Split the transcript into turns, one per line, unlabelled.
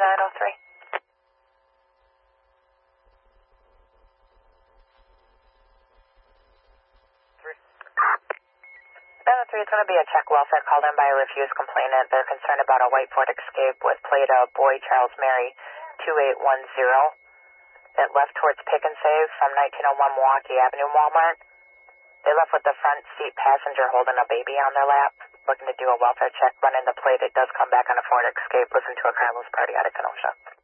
903. 903 is going to be a check welfare called in by a refused complainant. They're concerned about a white Ford Escape with plate of Boy Charles Mary 2810. It left towards Pick and Save from 1901 Milwaukee Avenue Walmart. They left with the front seat passenger holding a baby on their lap, looking to do a welfare check, running the plate. It does come back on a Ford Escape. Listen to a careless party out of Kenosha.